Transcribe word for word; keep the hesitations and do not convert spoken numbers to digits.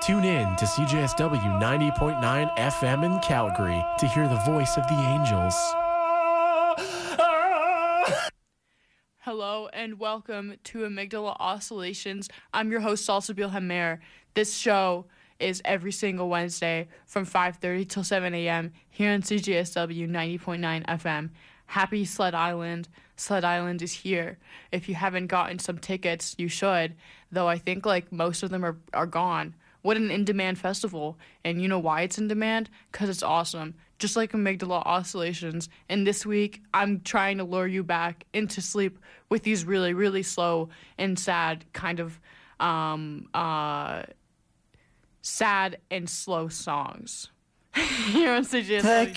Tune in to C J S W ninety point nine F M in Calgary to hear the voice of the angels. Hello and welcome to Amygdala Oscillations. I'm your host, Salsabil Hamer. This show is every single Wednesday from five thirty till seven a.m. here on C J S W ninety point nine F M. Happy Sled Island. Sled Island is here. If you haven't gotten some tickets, you should, though I think like most of them are, are gone. What an in-demand festival. And you know why it's in demand? Because it's awesome. Just like Amygdala Oscillations. And this week, I'm trying to lure you back into sleep with these really, really slow and sad kind of um, uh, sad and slow songs. Here on C J S W.